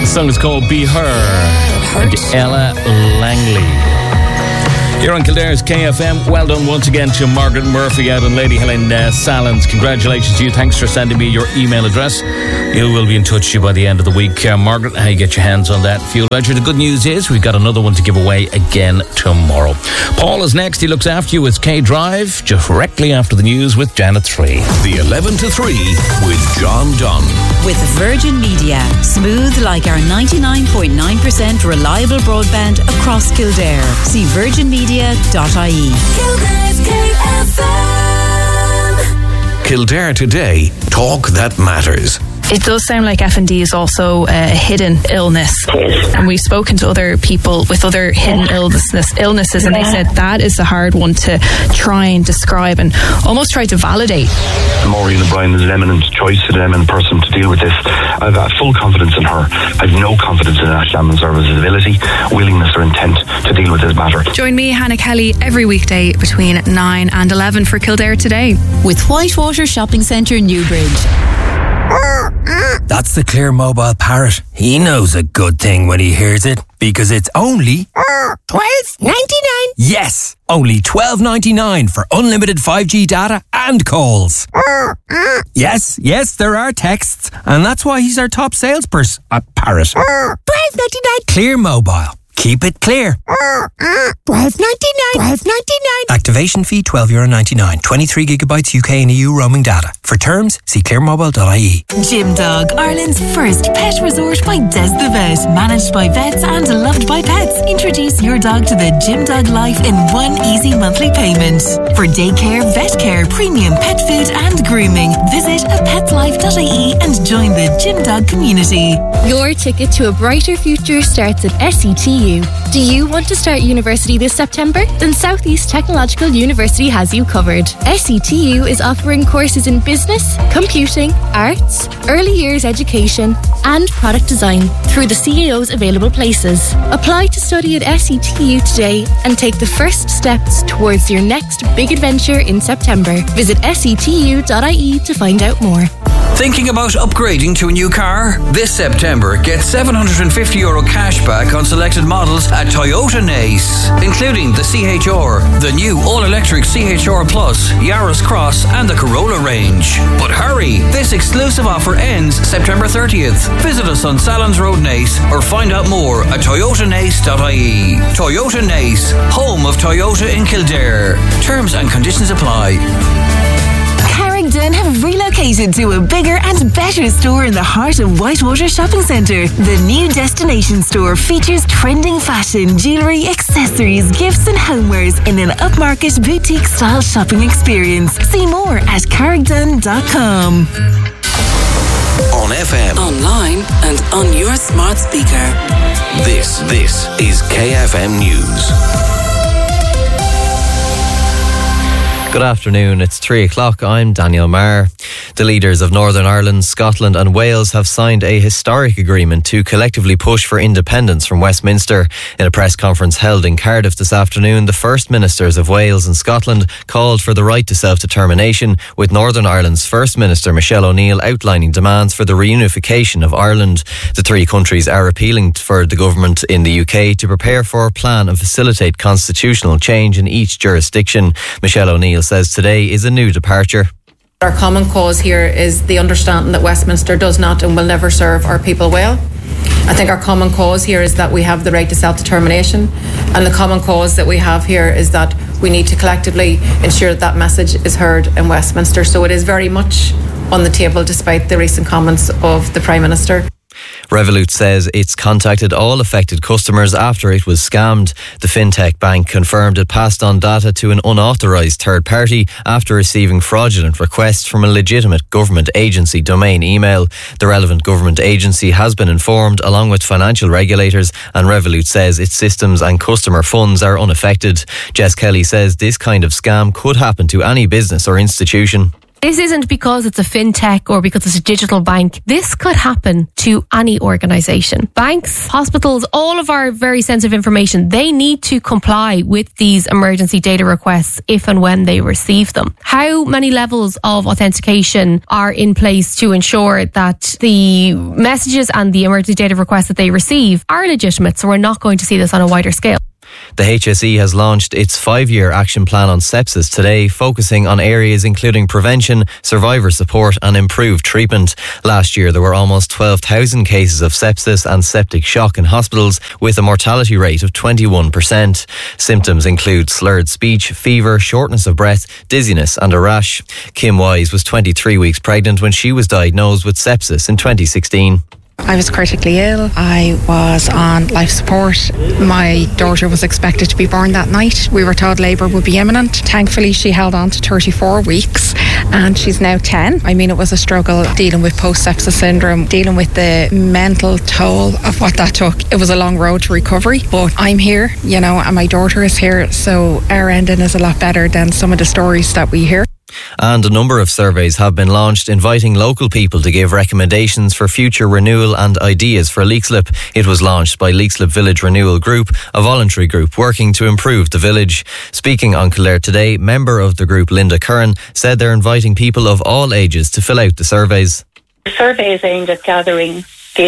song is called Be Her and Ella Langley. You're on Kildare's KFM. Well done once again to Margaret Murphy out and Lady Helen Salins. Congratulations to you. Thanks for sending me your email address. You will be in touch with you by the end of the week. Margaret, how you get your hands on that fuel voucher. The good news is we've got another one to give away again tomorrow. Paul is next. He looks after you with K Drive directly after the news with Janet 3. The 11 to 3 with John Dunn. With Virgin Media. Smooth like our 99.9% reliable broadband across Kildare. See virginmedia.ie. Kildare's KFM. Kildare Today. Talk that matters. It does sound like FND is also a hidden illness. And we've spoken to other people with other hidden illnesses, and they said that is a hard one to try and describe and almost try to validate. Maureen O'Brien is an eminent choice, an eminent person to deal with this. I've got full confidence in her. I've no confidence in National Ambulance Service's ability, willingness or intent to deal with this matter. Join me, Hannah Kelly, every weekday between 9 and 11 for Kildare Today. With Whitewater Shopping Centre, Newbridge. That's the Clear Mobile Parrot. He knows a good thing when he hears it, because it's only $12.99. Yes, only $12.99 for unlimited 5G data and calls. Yes, there are texts, and that's why he's our top salesperson. A parrot. $12.99. Clear Mobile. Keep it clear. $12.99. Activation fee €12.99. 23 gigabytes UK and EU roaming data. For terms, see clearmobile.ie. Gym Dog, Ireland's first pet resort by Des the Vet. Managed by vets and loved by pets. Introduce your dog to the Gym Dog life in one easy monthly payment. For daycare, vet care, premium pet food and grooming, visit apetslife.ie and join the Gym Dog community. Your ticket to a brighter future starts at SETU. Do you want to start university this September? Then Southeast Technological University has you covered. SETU is offering courses in business, computing, arts, early years education and product design through the CEO's available places. Apply to study at SETU today and take the first steps towards your next big adventure in September. Visit setu.ie to find out more. Thinking about upgrading to a new car? This September, get €750 cash back on selected models at Toyota Nace, including the CHR, the new all-electric CHR Plus, Yaris Cross and the Corolla range. But hurry, this exclusive offer ends September 30th. Visit us on Salons Road Nace or find out more at toyotanace.ie. Toyota Nace, home of Toyota in Kildare. Terms and conditions apply. Carrickden have relocated to a bigger and better store in the heart of Whitewater Shopping Centre. The new destination store features trending fashion, jewellery, accessories, gifts and homewares in an upmarket boutique style shopping experience. See more at carrickden.com. On FM, online and on your smart speaker. This is KFM News. Good afternoon, it's 3 o'clock. I'm Daniel Marr. The leaders of Northern Ireland, Scotland and Wales have signed a historic agreement to collectively push for independence from Westminster. In a press conference held in Cardiff this afternoon, the First Ministers of Wales and Scotland called for the right to self-determination, with Northern Ireland's First Minister Michelle O'Neill outlining demands for the reunification of Ireland. The three countries are appealing for the government in the UK to prepare for a plan and facilitate constitutional change in each jurisdiction. Michelle O'Neill says today is a new departure. Our common cause here is the understanding that Westminster does not and will never serve our people well. I think our common cause here is that we have the right to self-determination, and the common cause that we have here is that we need to collectively ensure that that message is heard in Westminster. So it is very much on the table despite the recent comments of the Prime Minister. Revolut says it's contacted all affected customers after it was scammed. The fintech bank confirmed it passed on data to an unauthorised third party after receiving fraudulent requests from a legitimate government agency domain email. The relevant government agency has been informed along with financial regulators, and Revolut says its systems and customer funds are unaffected. Jess Kelly says this kind of scam could happen to any business or institution. This isn't because it's a fintech or because it's a digital bank. This could happen to any organisation. Banks, hospitals, all of our very sensitive information, they need to comply with these emergency data requests if and when they receive them. How many levels of authentication are in place to ensure that the messages and the emergency data requests that they receive are legitimate, so we're not going to see this on a wider scale? The HSE has launched its 5-year action plan on sepsis today, focusing on areas including prevention, survivor support and improved treatment. Last year there were almost 12,000 cases of sepsis and septic shock in hospitals, with a mortality rate of 21%. Symptoms include slurred speech, fever, shortness of breath, dizziness and a rash. Kim Wise was 23 weeks pregnant when she was diagnosed with sepsis in 2016. I was critically ill. I was on life support. My daughter was expected to be born that night. We were told labour would be imminent. Thankfully, she held on to 34 weeks and she's now 10. I mean, it was a struggle dealing with post-sepsis syndrome, dealing with the mental toll of what that took. It was a long road to recovery, but I'm here, you know, and my daughter is here, so our ending is a lot better than some of the stories that we hear. And a number of surveys have been launched inviting local people to give recommendations for future renewal and ideas for Leixlip. It was launched by Leixlip Village Renewal Group, a voluntary group working to improve the village. Speaking on Kildare Today, member of the group Linda Curran said they're inviting people of all ages to fill out the surveys. The survey is aimed at gathering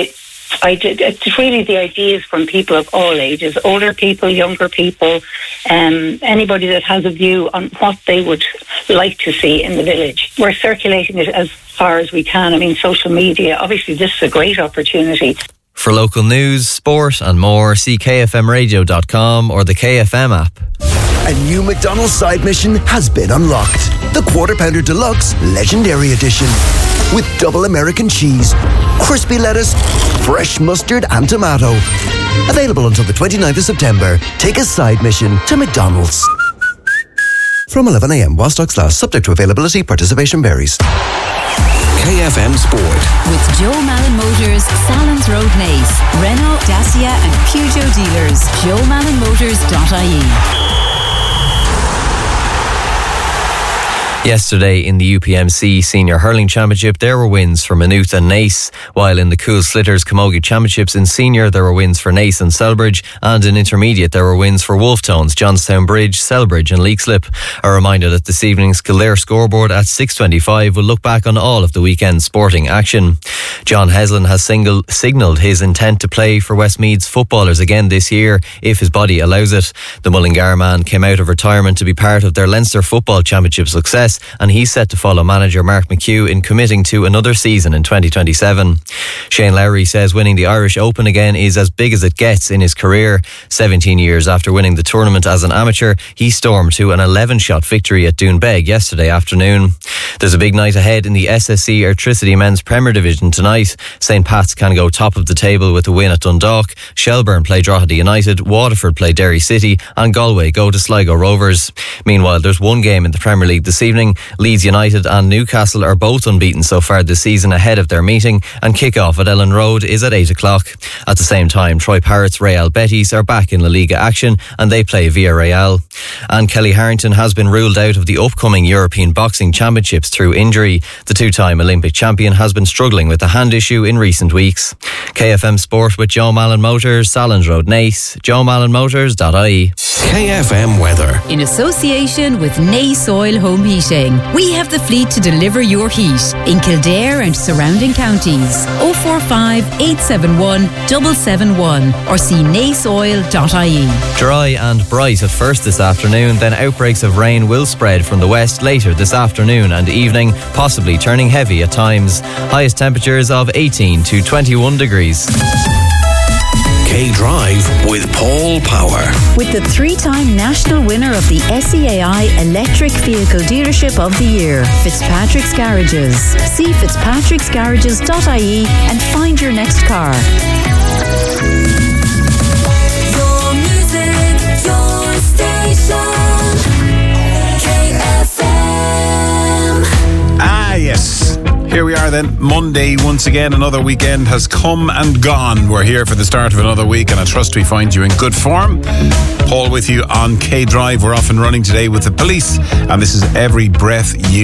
it's really the ideas from people of all ages, older people, younger people, anybody that has a view on what they would like to see in the village. We're circulating it as far as we can. I mean, social media, obviously this is a great opportunity. For local news, sport and more, see kfmradio.com or the KFM app. A new McDonald's side mission has been unlocked. The Quarter Pounder Deluxe Legendary Edition. With double American cheese, crispy lettuce, fresh mustard and tomato. Available until the 29th of September. Take a side mission to McDonald's. From 11 a.m. while stocks last, subject to availability, participation varies. KFM Sport. With Joe Malin Motors, Salins Road Naas, Renault, Dacia and Peugeot dealers. JoeMalinMotors.ie. Yesterday in the UPMC Senior Hurling Championship there were wins for Maynooth and Naas, while in the Cool Slitters Camogie Championships in Senior there were wins for Naas and Selbridge, and in Intermediate there were wins for Wolftones, Johnstown Bridge, Selbridge and Leixlip. A reminder that this evening's Kildare scoreboard at 6:25 will look back on all of the weekend's sporting action. John Heslin has signalled his intent to play for Westmeath's footballers again this year if his body allows it. The Mullingar man came out of retirement to be part of their Leinster Football Championship success, and he's set to follow manager Mark McHugh in committing to another season in 2027. Shane Lowry says winning the Irish Open again is as big as it gets in his career. 17 years after winning the tournament as an amateur, he stormed to an 11-shot victory at Doonbeg yesterday afternoon. There's a big night ahead in the SSC Airtricity Men's Premier Division tonight. St Pat's can go top of the table with a win at Dundalk. Shelburne play Drogheda United, Waterford play Derry City and Galway go to Sligo Rovers. Meanwhile, there's one game in the Premier League this evening. Leeds United and Newcastle are both unbeaten so far this season ahead of their meeting, and kick-off at Ellen Road is at 8 o'clock. At the same time, Troy Pirates Real Betis are back in La Liga action and they play Villarreal. And Kelly Harrington has been ruled out of the upcoming European Boxing Championships through injury. The two-time Olympic champion has been struggling with a hand issue in recent weeks. KFM Sport with Joe Malin Motors, Salins Road Naas, JoeMalinMotors.ie. KFM Weather. In association with Naas Oil Home Heating. We have the fleet to deliver your heat in Kildare and surrounding counties. 045 871 771 or see naasoil.ie. Dry and bright at first this afternoon, then outbreaks of rain will spread from the west later this afternoon and evening, possibly turning heavy at times. Highest temperatures of 18 to 21 degrees. K-Drive with Paul Power. With the 3-time national winner of the SEAI Electric Vehicle Dealership of the Year, Fitzpatrick's Garages. See fitzpatricksgarages.ie and find your next car. Your music, your station. KFM. Ah, yes. Here we are then, Monday once again. Another weekend has come and gone. We're here for the start of another week and I trust we find you in good form. Paul with you on K-Drive. We're off and running today with the police and this is Every Breath You